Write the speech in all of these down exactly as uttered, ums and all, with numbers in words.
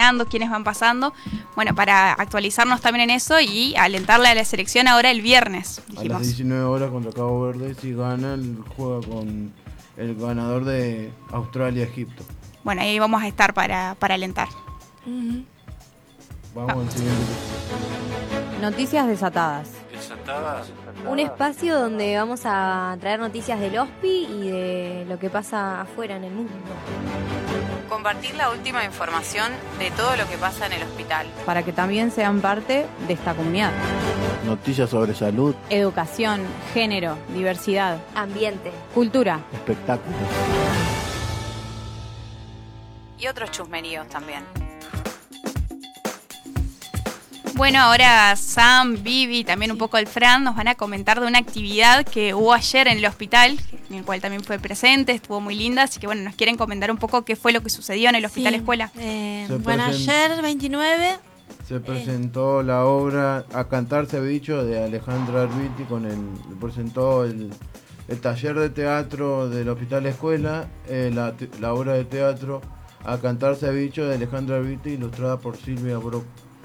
entrenando, quiénes van pasando. Bueno, para actualizarnos también en eso y alentarle a la selección ahora el viernes, dijimos. A las diecinueve horas contra Cabo Verde, si gana, el juega con el ganador de Australia-Egipto. Bueno, ahí vamos a estar para, para alentar. Uh-huh. Vamos al siguiente. Noticias desatadas. Desatadas. Un espacio donde vamos a traer noticias del hospi y de lo que pasa afuera en el mundo. Compartir la última información de todo lo que pasa en el hospital. Para que también sean parte de esta comunidad. Noticias sobre salud, Educación, género, diversidad, Ambiente. cultura. espectáculos. Y otros chusmeríos también. Bueno, ahora Sam, Vivi y también un poco el Fran nos van a comentar de una actividad que hubo ayer en el hospital, en el cual también fue presente, estuvo muy linda, así que bueno, nos quieren comentar un poco qué fue lo que sucedió en el hospital Sí. escuela. Eh, Se bueno, present- ayer veintinueve. Se presentó la obra A Cantarse Bicho de Alejandra Arbiti, con el presentó el, el taller de teatro del Hospital Escuela, eh, la, te- la obra de teatro A Cantarse Bicho de Alejandra Arbiti, ilustrada por Silvia Brock.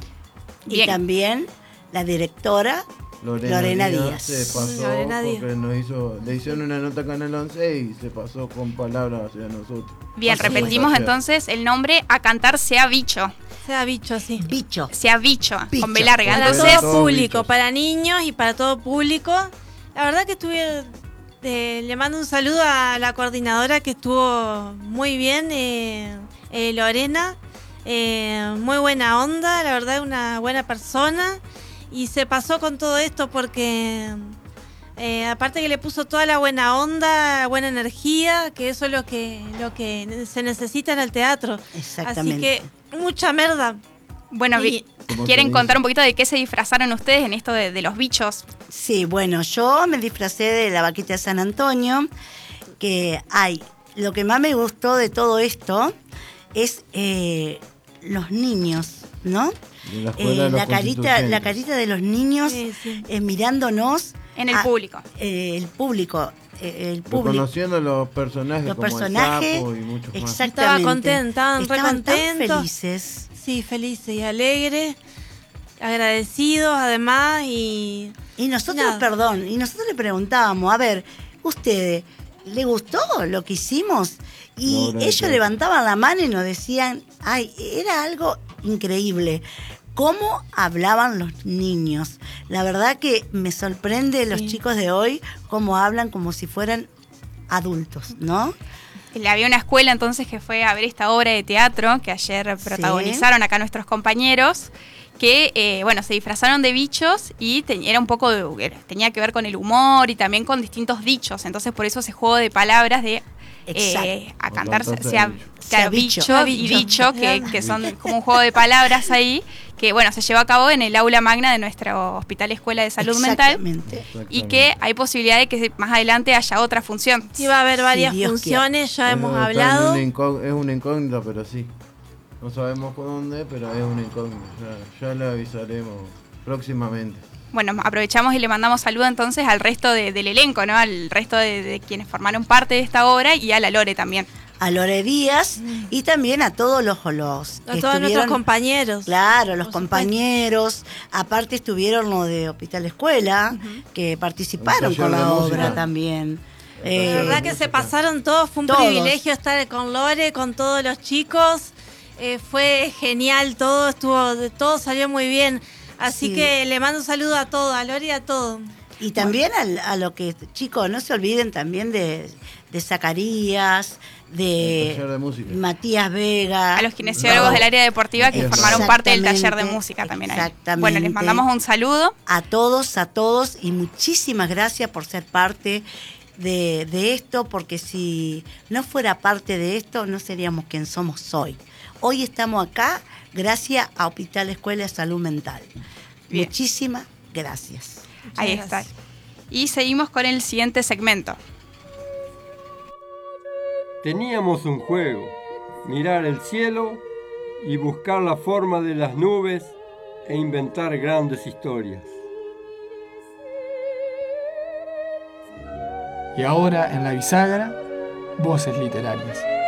Y Bien. también la directora Lorena, Lorena Díaz, Díaz. se pasó Lorena Díaz. porque nos hizo, le hicieron una nota a Canal once y se pasó con palabras hacia nosotros. Bien, Así repetimos es. entonces el nombre A Cantar Sea Bicho, Sea bicho, sí. Bicho. sea bicho, Bicho. con B larga. Para Entonces, todo todos público, bichos. para niños y para todo público. La verdad que estuve, eh, le mando un saludo a la coordinadora que estuvo muy bien, eh, eh, Lorena, eh, muy buena onda, la verdad una buena persona y se pasó con todo esto porque eh, aparte que le puso toda la buena onda, buena energía, que eso es lo que, lo que se necesita en el teatro. Exactamente. Así que mucha merda. bueno, Y- vi- Como ¿quieren se contar dice. un poquito de qué se disfrazaron ustedes en esto de, de los bichos? Sí, bueno, yo me disfracé de la vaquita de San Antonio, que hay. Lo que más me gustó de todo esto es eh, los niños, ¿no? De la escuela de Eh, los la carita, constituyentes. la carita de los niños Sí, sí. eh, mirándonos. En el a- público. eh, el público, eh, el público. Reconociendo los personajes Los como personajes, el sapo y muchos más. exactamente. Estaba contenta, estaban re Estaban tan contentos. felices. Sí, felices y alegres, agradecidos además y Y nosotros, Nada. perdón, y nosotros le preguntábamos, a ver, ¿ustedes le gustó lo que hicimos? Y No, no, ellos no. levantaban la mano y nos decían, ay, era algo increíble. ¿Cómo hablaban los niños? La verdad que me sorprende los Sí. chicos de hoy, cómo hablan como si fueran adultos, ¿no? Había una escuela entonces que fue a ver esta obra de teatro que ayer protagonizaron acá nuestros compañeros, que eh, bueno, se disfrazaron de bichos y te- era un poco de, era- tenía que ver con el humor y también con distintos dichos, entonces por eso ese juego de palabras de eh, Exacto. a O cantar cantarse sea, de bicho. claro, Sea bicho. bicho, Sea y bicho. bicho, que, que son como un juego de palabras ahí, que bueno, se llevó a cabo en el aula magna de nuestro Hospital Escuela de Salud Mental. Exactamente. Y que hay posibilidad de que más adelante haya otra función. sí va a haber Si varias Dios funciones, ya Es- hemos está en hablado. una incó- es una incógnita, pero sí. No sabemos por dónde, pero es una incógnita. Ya, ya le avisaremos próximamente. Bueno, aprovechamos y le mandamos saludo entonces al resto de- del elenco, ¿no? Al resto de, de quienes formaron parte de esta obra y a la Lore también. A Lore Díaz y también a todos los, los A que todos nuestros estuvieron- compañeros. Claro, los Por compañeros. Aparte estuvieron los de Hospital Escuela, que participaron El con taller la de obra música. también. El De taller Eh, verdad que se pasaron todos, fue un Todos. privilegio estar con Lore, con todos los chicos. Eh, fue genial todo, estuvo, de- todo salió muy bien. Así Sí. que le mando un saludo a todos, a Lore y a todos. Y también al- a, lo que, chicos, no se olviden también de, de Zacarías, El de taller de música. Matías Vega. A los kinesiólogos No. del área deportiva que Exactamente. formaron parte del taller de música también ahí. Exactamente. Bueno, les mandamos un saludo. A todos, a todos, y muchísimas gracias por ser parte de, de esto, porque si no fuera parte de esto, no seríamos quien somos hoy. Hoy estamos acá gracias a Hospital Escuela de Salud Mental. Bien. Muchísimas gracias. Ahí Muchas está. gracias. Y seguimos con el siguiente segmento. Teníamos un juego, mirar el cielo y buscar la forma de las nubes e inventar grandes historias. Y ahora en la bisagra, voces literarias.